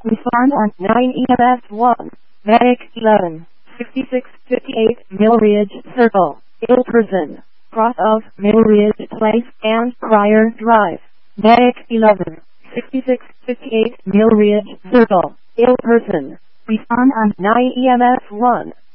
Respond on 9 EMS 1. Medic 11. 6658 Millridge Circle. Ill person. Cross of Millridge Place and Prior Drive. Medic 11. 6658 Millridge Circle. Ill person. Respond on 9 EMS 1.